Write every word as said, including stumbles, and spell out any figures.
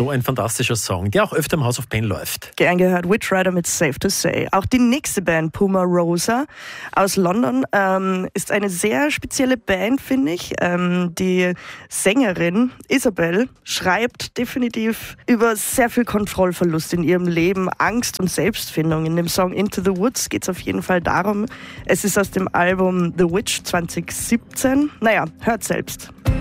So ein fantastischer Song, der auch öfter im House of Pain läuft. Gern gehört, Witch Rider mit Safe to Say. Auch die nächste Band, Puma Rosa aus London, ähm, ist eine sehr spezielle Band, finde ich. Ähm, die Sängerin Isabel schreibt definitiv über sehr viel Kontrollverlust in ihrem Leben, Angst und Selbstfindung. In dem Song Into the Woods geht es auf jeden Fall darum. Es ist aus dem Album The Witch zwanzig siebzehn. Naja, hört selbst.